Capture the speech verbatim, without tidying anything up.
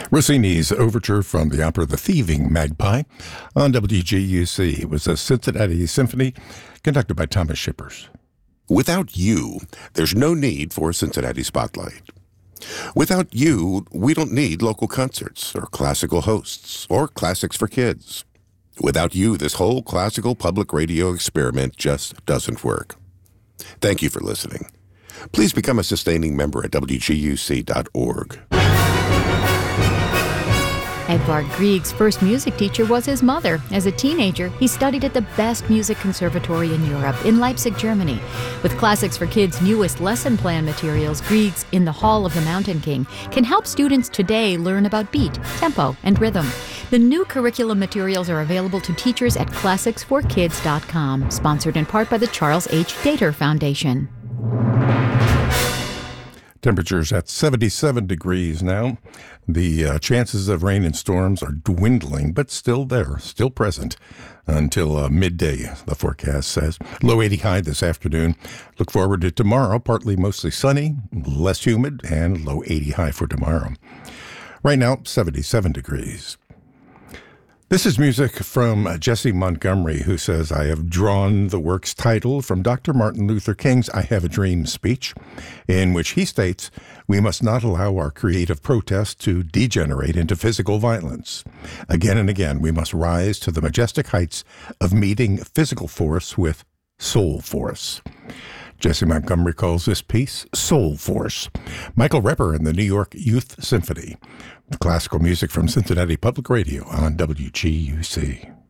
Rossini's overture from the opera The Thieving Magpie on W G U C. It was a Cincinnati symphony conducted by Thomas Shippers. Without you, there's no need for Cincinnati Spotlight. Without you, we don't need local concerts or classical hosts or classics for kids. Without you, this whole classical public radio experiment just doesn't work. Thank you for listening. Please become a sustaining member at W G U C dot org. Edvard Grieg's first music teacher was his mother. As a teenager, he studied at the best music conservatory in Europe, in Leipzig, Germany. With Classics for Kids' newest lesson plan materials, Grieg's In the Hall of the Mountain King can help students today learn about beat, tempo, and rhythm. The new curriculum materials are available to teachers at classics for kids dot com, sponsored in part by the Charles H. Dater Foundation. Temperatures at seventy-seven degrees now. The uh, chances of rain and storms are dwindling, but still there, still present until uh, midday, the forecast says. Low eighty high this afternoon. Look forward to tomorrow, partly mostly sunny, less humid, and low eighty high for tomorrow. Right now, seventy-seven degrees. This is music from Jesse Montgomery, who says, I have drawn the work's title from Doctor Martin Luther King's I Have a Dream speech, in which he states, we must not allow our creative protest to degenerate into physical violence. Again and again, we must rise to the majestic heights of meeting physical force with soul force. Jesse Montgomery calls this piece Soul Force. Michael Repper and the New York Youth Symphony. Classical music from Cincinnati Public Radio on W G U C.